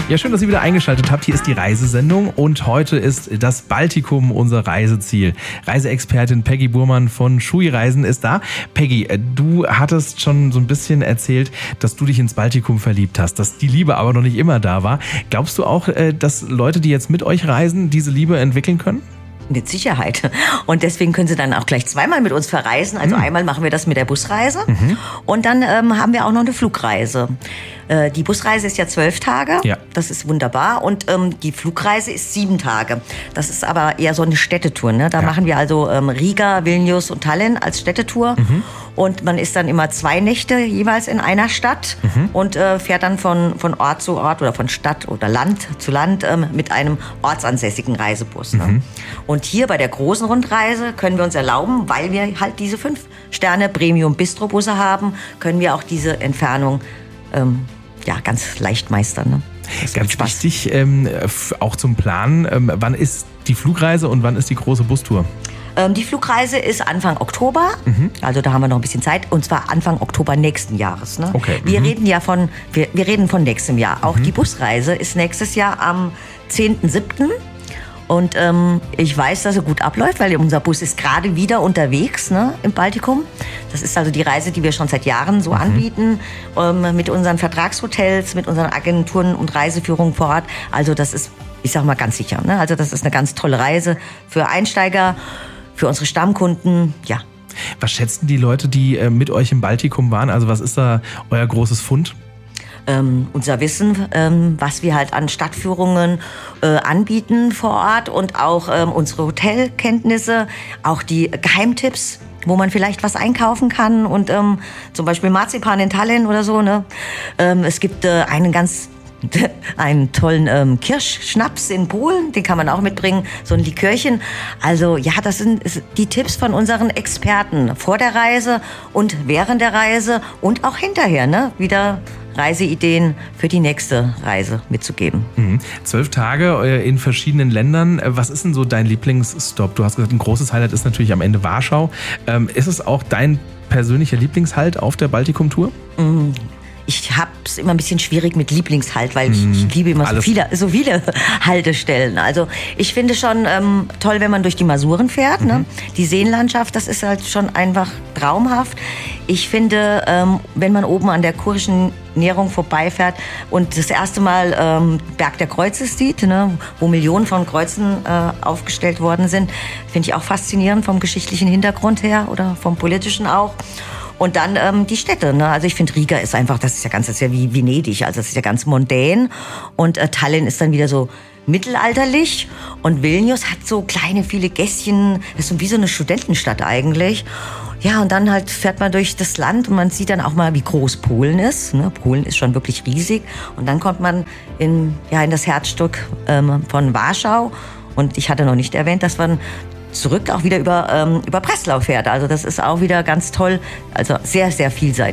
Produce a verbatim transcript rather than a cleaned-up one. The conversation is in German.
Ja, schön, dass ihr wieder eingeschaltet habt. Hier ist die Reisesendung und heute ist das Baltikum unser Reiseziel. Reiseexpertin Peggy Burmann von Schui Reisen ist da. Peggy, du hattest schon so ein bisschen erzählt, dass du dich ins Baltikum verliebt hast, dass die Liebe aber noch nicht immer da war. Glaubst du auch, dass Leute, die jetzt mit euch reisen, diese Liebe entwickeln können? Mit Sicherheit. Und deswegen können Sie dann auch gleich zweimal mit uns verreisen. Also mhm. einmal machen wir das mit der Busreise mhm. und dann ähm, haben wir auch noch eine Flugreise. Äh, die Busreise ist ja zwölf Tage. Ja. Das ist wunderbar. Und ähm, die Flugreise ist sieben Tage. Das ist aber eher so eine Städtetour. Ne? Da ja. machen wir also ähm, Riga, Vilnius und Tallinn als Städtetour. Mhm. Und man ist dann immer zwei Nächte jeweils in einer Stadt mhm. und äh, fährt dann von, von Ort zu Ort oder von Stadt oder Land zu Land ähm, mit einem ortsansässigen Reisebus. Ne? Mhm. Und hier bei der großen Rundreise können wir uns erlauben, weil wir halt diese fünf Sterne Premium-Bistro-Busse haben, können wir auch diese Entfernung ähm, ja, ganz leicht meistern. Ne? Ganz wichtig, ähm, auch zum Planen, ähm, wann ist die Flugreise und wann ist die große Bustour? Die Flugreise ist Anfang Oktober, mhm. also da haben wir noch ein bisschen Zeit, und zwar Anfang Oktober nächsten Jahres. Ne? Okay. Wir mhm. reden ja von, wir, wir reden von nächstem Jahr. Auch mhm. die Busreise ist nächstes Jahr am zehnten siebten Und ähm, ich weiß, dass er gut abläuft, weil unser Bus ist gerade wieder unterwegs, ne, im Baltikum. Das ist also die Reise, die wir schon seit Jahren so mhm. anbieten, ähm, mit unseren Vertragshotels, mit unseren Agenturen und Reiseführungen vor Ort. Also das ist, ich sag mal, ganz sicher. Ne? Also das ist eine ganz tolle Reise für Einsteiger, für unsere Stammkunden, ja. Was schätzen die Leute, die äh, mit euch im Baltikum waren? Also was ist da euer großes Fund? Ähm, unser Wissen, ähm, was wir halt an Stadtführungen äh, anbieten vor Ort und auch ähm, unsere Hotelkenntnisse, auch die Geheimtipps, wo man vielleicht was einkaufen kann und ähm, zum Beispiel Marzipan in Tallinn oder so. Ne? Ähm, es gibt äh, einen ganz einen tollen ähm, Kirschschnaps in Polen, den kann man auch mitbringen, so ein Likörchen. Also ja, das sind die Tipps von unseren Experten vor der Reise und während der Reise und auch hinterher, ne? Wieder Reiseideen für die nächste Reise mitzugeben. Mhm. Zwölf Tage in verschiedenen Ländern. Was ist denn so dein Lieblingsstop? Du hast gesagt, ein großes Highlight ist natürlich am Ende Warschau. Ähm, ist es auch dein persönlicher Lieblingshalt auf der Baltikum-Tour? Mhm. Ich habe es immer ein bisschen schwierig mit Lieblingshalt, weil ich, ich liebe immer so viele, so viele Haltestellen. Also ich finde schon ähm, toll, wenn man durch die Masuren fährt. Mhm. Ne? Die Seenlandschaft, das ist halt schon einfach traumhaft. Ich finde, ähm, wenn man oben an der kurischen Nährung vorbeifährt und das erste Mal ähm, Berg der Kreuze sieht, ne, wo Millionen von Kreuzen äh, aufgestellt worden sind, finde ich auch faszinierend vom geschichtlichen Hintergrund her oder vom politischen auch. Und dann ähm, die Städte. Ne? Also ich finde, Riga ist einfach, das ist ja ganz, das ist ja wie Venedig, also das ist ja ganz mondän. Und äh, Tallinn ist dann wieder so mittelalterlich. Und Vilnius hat so kleine, viele Gässchen, das ist so wie so eine Studentenstadt eigentlich. Ja, und dann halt fährt man durch das Land und man sieht dann auch mal, wie groß Polen ist. Ne? Polen ist schon wirklich riesig. Und dann kommt man in, ja, in das Herzstück ähm, von Warschau. Und ich hatte noch nicht erwähnt, dass man zurück auch wieder über, ähm, über Breslau fährt. Also das ist auch wieder ganz toll. Also sehr, sehr vielseitig.